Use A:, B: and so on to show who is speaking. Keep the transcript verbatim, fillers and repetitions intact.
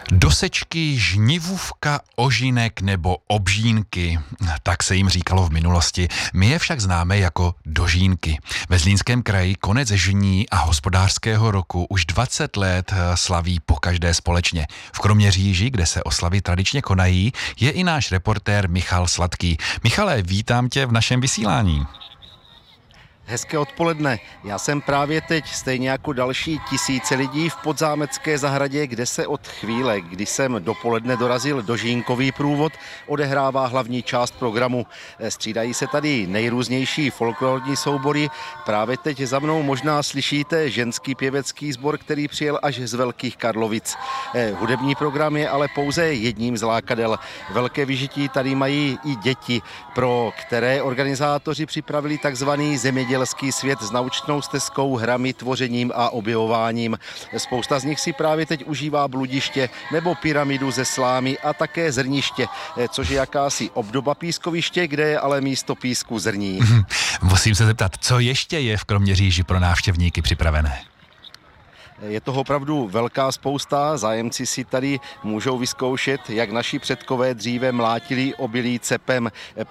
A: Dosečky, žnivůvka, ožinek nebo obžínky, tak se jim říkalo v minulosti. My je však známe jako dožínky. Ve Zlínském kraji konec žní a hospodářského roku už dvacet let slaví pokaždé společně. V Kroměříži, kde se oslavy tradičně konají, je i náš reportér Michal Sladký. Michale, vítám tě v našem vysílání.
B: Hezké odpoledne. Já jsem právě teď, stejně jako další tisíce lidí, v Podzámecké zahradě, kde se od chvíle, kdy jsem dopoledne dorazil dožínkový průvod, odehrává hlavní část programu. Střídají se tady nejrůznější folklorní soubory. Právě teď za mnou možná slyšíte ženský pěvecký sbor, který přijel až z Velkých Karlovic. Hudební program je ale pouze jedním z lákadel. Velké vyžití tady mají i děti, pro které organizátoři připravili takzvaný zemědělský svět s naučnou stezkou, hrami, tvořením a objevováním. Spousta z nich si právě teď užívá bludiště nebo pyramidu ze slámy a také zrniště, což je jakási obdoba pískoviště, kde je ale místo písku zrní.
A: Musím se zeptat, co ještě je v Kroměříži pro návštěvníky připravené?
B: Je toho opravdu velká spousta, zájemci si tady můžou vyzkoušet, jak naši předkové dříve mlátili obilí cepem.